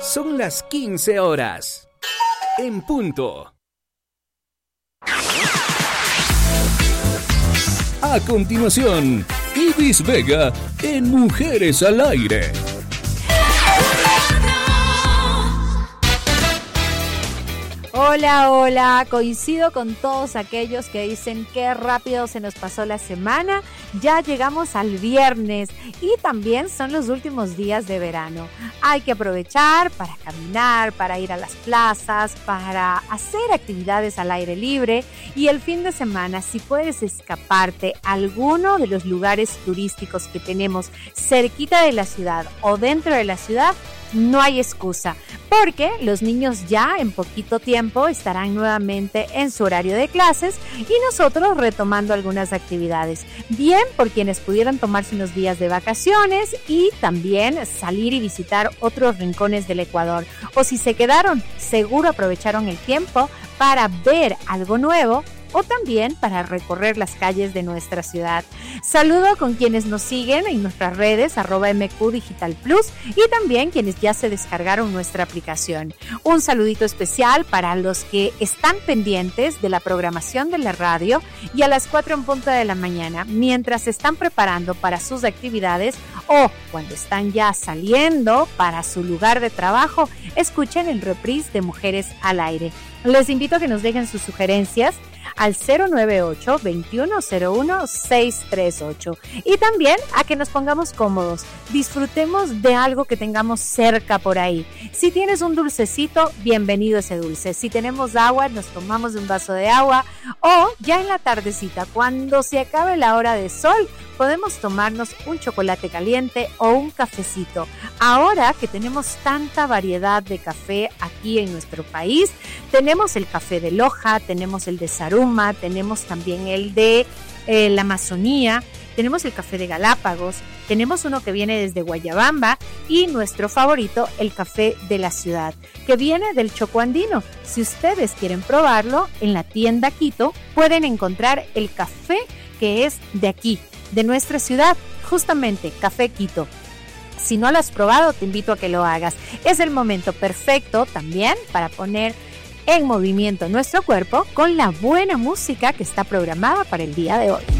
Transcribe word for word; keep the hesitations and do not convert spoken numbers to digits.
Son las quince horas. En punto. A continuación, Ibis Vega en Mujeres al Aire. Hola, hola, coincido con todos aquellos que dicen qué rápido se nos pasó la semana, ya llegamos al viernes y también son los últimos días de verano. Hay que aprovechar para caminar, para ir a las plazas, para hacer actividades al aire libre y el fin de semana, si puedes escaparte a alguno de los lugares turísticos que tenemos cerquita de la ciudad o dentro de la ciudad, no hay excusa, porque los niños ya en poquito tiempo estarán nuevamente en su horario de clases y nosotros retomando algunas actividades. Bien por quienes pudieran tomarse unos días de vacaciones y también salir y visitar otros rincones del Ecuador. O si se quedaron, seguro aprovecharon el tiempo para ver algo nuevo o también para recorrer las calles de nuestra ciudad. Saludo con quienes nos siguen en nuestras redes, arroba M Q Digital Plus, y también quienes ya se descargaron nuestra aplicación. Un saludito especial para los que están pendientes de la programación de la radio y a las cuatro en punto de la mañana, mientras se están preparando para sus actividades o cuando están ya saliendo para su lugar de trabajo, escuchen el reprise de Mujeres al Aire. Les invito a que nos dejen sus sugerencias al cero nueve ocho, veintiuno cero uno, seiscientos treinta y ocho y también a que nos pongamos cómodos, disfrutemos de algo que tengamos cerca por ahí. Si tienes un dulcecito, bienvenido ese dulce. Si tenemos agua, nos tomamos un vaso de agua o ya en la tardecita, cuando se acabe la hora de sol, podemos tomarnos un chocolate caliente o un cafecito. Ahora que tenemos tanta variedad de café aquí en nuestro país, tenemos el café de Loja, tenemos el de Zaruma, tenemos también el de eh, la Amazonía, tenemos el café de Galápagos, tenemos uno que viene desde Guayabamba y nuestro favorito, el café de la ciudad, que viene del Choco Andino. Si ustedes quieren probarlo, en la tienda Quito pueden encontrar el café que es de aquí, de nuestra ciudad, justamente Café Quito. Si no lo has probado, te invito a que lo hagas. Es el momento perfecto también para poner en movimiento nuestro cuerpo con la buena música que está programada para el día de hoy.